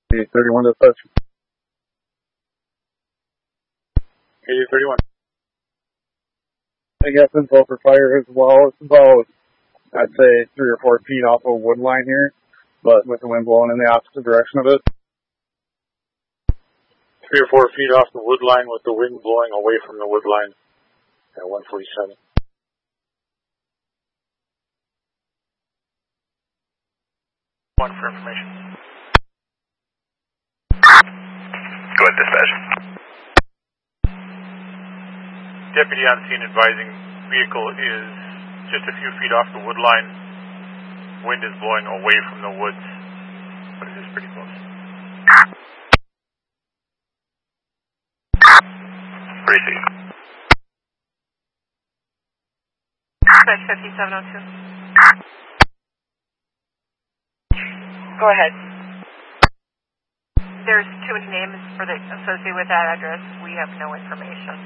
31 dispatch. 31. I guess info for fire as well. It's about, I'd say, 3 or 4 feet off of wood line here, but with the wind blowing in the opposite direction of it. 3 or 4 feet off the wood line with the wind blowing away from the wood line at 147. One for information. Go ahead, dispatch. Deputy on scene advising vehicle is just a few feet off the wood line. Wind is blowing away from the woods, but it is pretty close. Briefing. Dispatch 5702. Go ahead. There's 2 names associated with that address. We have no information.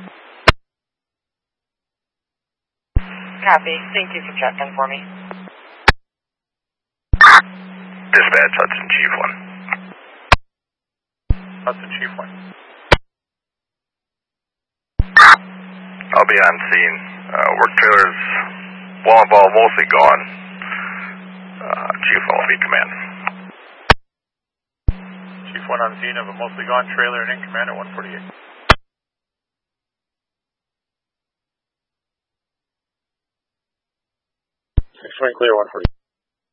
Copy. Thank you for checking for me. Dispatch, Hudson Chief 1. Hudson Chief 1. I'll be on scene. Work trailers, wall and ball mostly gone. Chief, I'll be command. Chief 1 on scene of a mostly gone trailer and in command at 148. Swing clear 140.